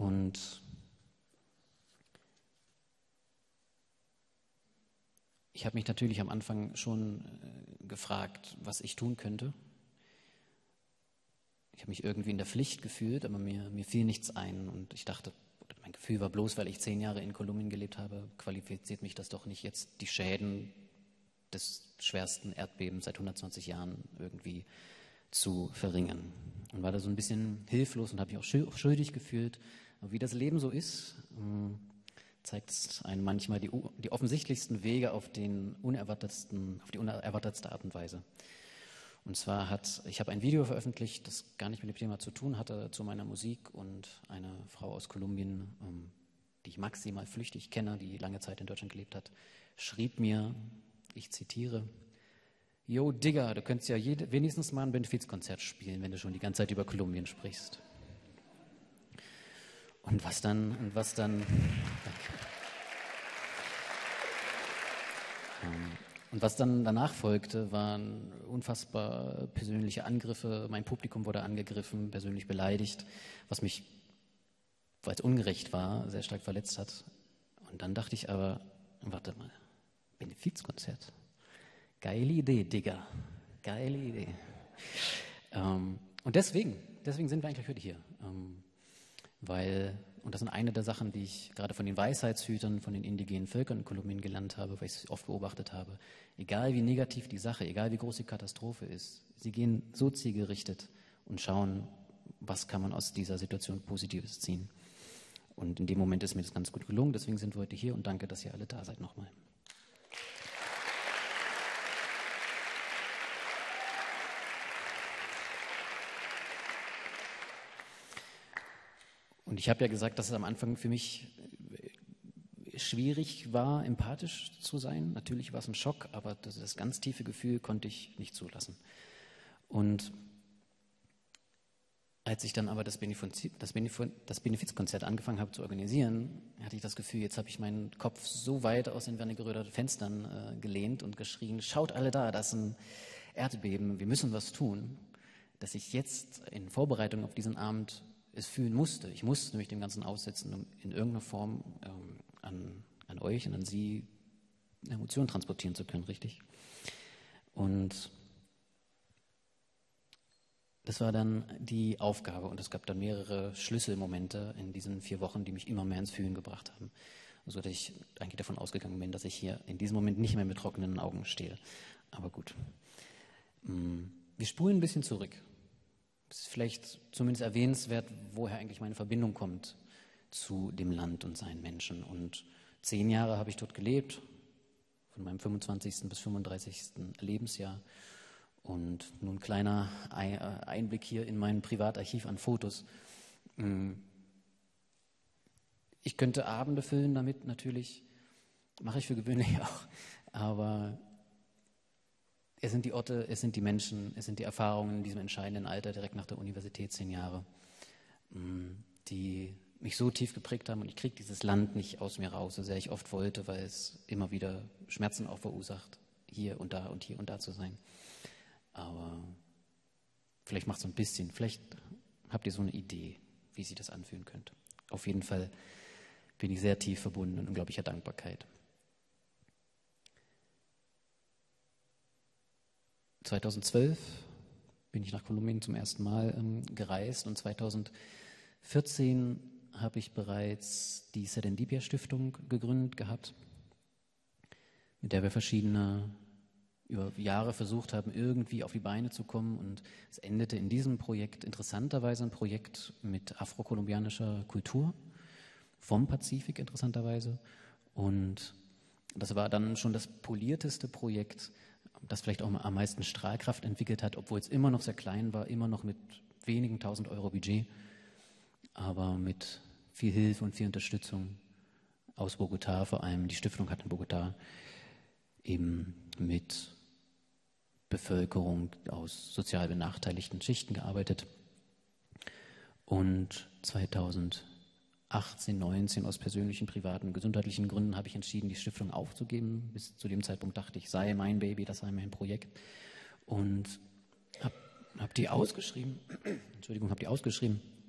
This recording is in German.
Und ich habe mich natürlich am Anfang schon gefragt, was ich tun könnte. Ich habe mich irgendwie in der Pflicht gefühlt, aber mir fiel nichts ein. Und ich dachte, mein Gefühl war bloß, weil ich 10 Jahre in Kolumbien gelebt habe, qualifiziert mich das doch nicht, jetzt die Schäden des schwersten Erdbebens seit 120 Jahren irgendwie zu verringern. Und war da so ein bisschen hilflos und habe mich auch schuldig gefühlt. Aber wie das Leben so ist, zeigt es einem manchmal die offensichtlichsten Wege auf die unerwartetste Art und Weise. Und zwar ich habe ein Video veröffentlicht, das gar nicht mit dem Thema zu tun hatte, zu meiner Musik, und eine Frau aus Kolumbien, die ich maximal flüchtig kenne, die lange Zeit in Deutschland gelebt hat, schrieb mir, ich zitiere: "Yo, Digga, du könntest ja wenigstens mal ein Benefizkonzert spielen, wenn du schon die ganze Zeit über Kolumbien sprichst." Und was dann danach folgte, waren unfassbar persönliche Angriffe. Mein Publikum wurde angegriffen, persönlich beleidigt, was mich, weil es ungerecht war, sehr stark verletzt hat. Und dann dachte ich aber, warte mal, Benefizkonzert? Geile Idee, Digga. Geile Idee. Und deswegen sind wir eigentlich heute hier. Und das sind eine der Sachen, die ich gerade von den Weisheitshütern, von den indigenen Völkern in Kolumbien gelernt habe, weil ich es oft beobachtet habe. Egal wie negativ die Sache, egal wie groß die Katastrophe ist, sie gehen so zielgerichtet und schauen, was kann man aus dieser Situation Positives ziehen. Und in dem Moment ist mir das ganz gut gelungen, deswegen sind wir heute hier und danke, dass ihr alle da seid nochmal. Und ich habe ja gesagt, dass es am Anfang für mich schwierig war, empathisch zu sein. Natürlich war es ein Schock, aber das ganz tiefe Gefühl konnte ich nicht zulassen. Und als ich dann aber das Benefizkonzert angefangen habe zu organisieren, hatte ich das Gefühl, jetzt habe ich meinen Kopf so weit aus den Wernigeröder Fenstern gelehnt und geschrien: Schaut alle da, das ist ein Erdbeben, wir müssen was tun, dass ich jetzt in Vorbereitung auf diesen Abend es fühlen musste. Ich musste mich dem Ganzen aussetzen, um in irgendeiner Form an euch und an Sie Emotionen transportieren zu können, richtig? Und das war dann die Aufgabe, und es gab dann mehrere Schlüsselmomente in diesen 4 Wochen, die mich immer mehr ins Fühlen gebracht haben. Also dass ich eigentlich davon ausgegangen bin, dass ich hier in diesem Moment nicht mehr mit trockenen Augen stehe. Aber gut. Wir spulen ein bisschen zurück. Es ist vielleicht zumindest erwähnenswert, woher eigentlich meine Verbindung kommt zu dem Land und seinen Menschen. Und 10 Jahre habe ich dort gelebt, von meinem 25. bis 35. Lebensjahr. Und nun ein kleiner Einblick hier in mein Privatarchiv an Fotos. Ich könnte Abende füllen damit, natürlich, mache ich für gewöhnlich auch, aber es sind die Orte, es sind die Menschen, es sind die Erfahrungen in diesem entscheidenden Alter, direkt nach der Universität, 10 Jahre, die mich so tief geprägt haben, und ich kriege dieses Land nicht aus mir raus, so sehr ich oft wollte, weil es immer wieder Schmerzen auch verursacht, hier und da zu sein. Aber vielleicht macht es so ein bisschen, vielleicht habt ihr so eine Idee, wie sich das anfühlen könnte. Auf jeden Fall bin ich sehr tief verbunden in unglaublicher Dankbarkeit. 2012 bin ich nach Kolumbien zum ersten Mal gereist, und 2014 habe ich bereits die Serendipia Stiftung gegründet gehabt, mit der wir über Jahre versucht haben, irgendwie auf die Beine zu kommen, und es endete in diesem Projekt, interessanterweise ein Projekt mit afrokolumbianischer Kultur vom Pazifik, interessanterweise, und das war dann schon das polierteste Projekt, das vielleicht auch am meisten Strahlkraft entwickelt hat, obwohl es immer noch sehr klein war, immer noch mit wenigen 1.000 Euro Budget, aber mit viel Hilfe und viel Unterstützung aus Bogotá, vor allem die Stiftung hat in Bogotá eben mit Bevölkerung aus sozial benachteiligten Schichten gearbeitet. Und 2018, 19 aus persönlichen, privaten, gesundheitlichen Gründen habe ich entschieden, die Stiftung aufzugeben. Bis zu dem Zeitpunkt dachte ich, sei mein Baby, das sei mein Projekt. Und habe die ausgeschrieben.